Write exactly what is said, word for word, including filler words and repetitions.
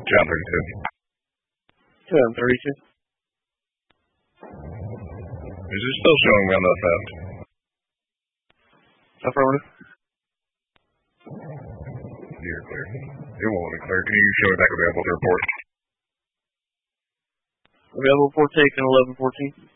John thirty-two. John thirty-two. Is it still showing me on the theft? Affirmative. You're clear. It won't be clear. Can you show me back available to report? Available for take in eleven fourteen.